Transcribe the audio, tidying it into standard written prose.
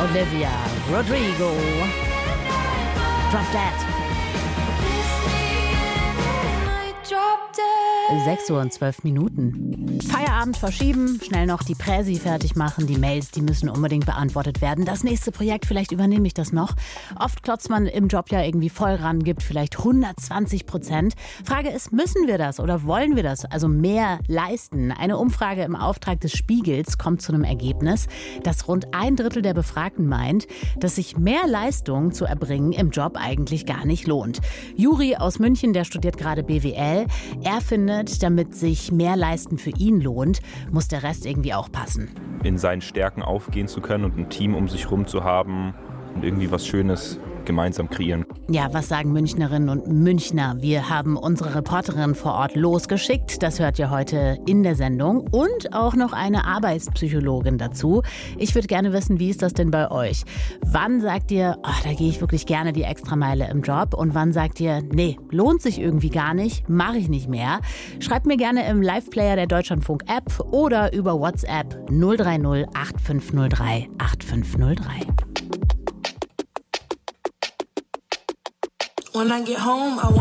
Olivia Rodrigo. Drop Dead. 6:12 Uhr. Feierabend verschieben, schnell noch die Präsi fertig machen, die Mails, die müssen unbedingt beantwortet werden. Das nächste Projekt, vielleicht übernehme ich das noch. Oft klotzt man im Job ja irgendwie voll ran, gibt vielleicht 120%. Frage ist, müssen wir das oder wollen wir das? Also mehr leisten. Eine Umfrage im Auftrag des Spiegels kommt zu einem Ergebnis, dass rund 1/3 der Befragten meint, dass sich mehr Leistung zu erbringen im Job eigentlich gar nicht lohnt. Juri aus München, der studiert gerade BWL. Er findet, damit sich mehr Leisten für ihn lohnt, muss der Rest irgendwie auch passen. In seinen Stärken aufgehen zu können und ein Team um sich herum zu haben und irgendwie was Schönes gemeinsam kreieren. Ja, was sagen Münchnerinnen und Münchner? Wir haben unsere Reporterin vor Ort losgeschickt. Das hört ihr heute in der Sendung. Und auch noch eine Arbeitspsychologin dazu. Ich würde gerne wissen, wie ist das denn bei euch? Wann sagt ihr, da gehe ich wirklich gerne die Extrameile im Job? Und wann sagt ihr, nee, lohnt sich irgendwie gar nicht, mache ich nicht mehr? Schreibt mir gerne im Live-Player der Deutschlandfunk-App oder über WhatsApp 030 8503 8503. When I get home, I